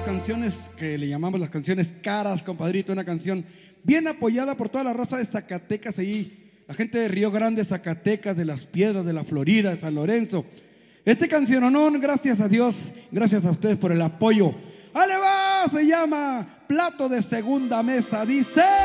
canciones que le llamamos las canciones caras, compadrito. Una canción bien apoyada por toda la raza de Zacatecas ahí, la gente de Río Grande, Zacatecas, de Las Piedras, de la Florida, de San Lorenzo. Este canciononón, gracias a Dios, gracias a ustedes por el apoyo. ¡Ale va! Se llama Plato de Segunda Mesa, dice...